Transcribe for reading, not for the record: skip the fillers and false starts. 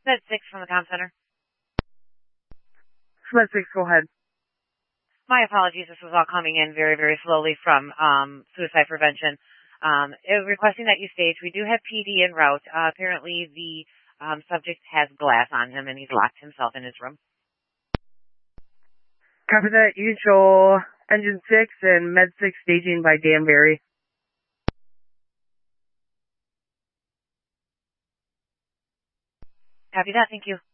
Med 6 from the comm center. Med 6, go ahead. My apologies. This was all coming in very, very slowly from suicide prevention. Requesting that you stage. We do have PD en route. Apparently the subject has glass on him and he's locked himself in his room. Copy that. You show Engine 6 and Med 6 staging by Danbury. Copy that. Thank you.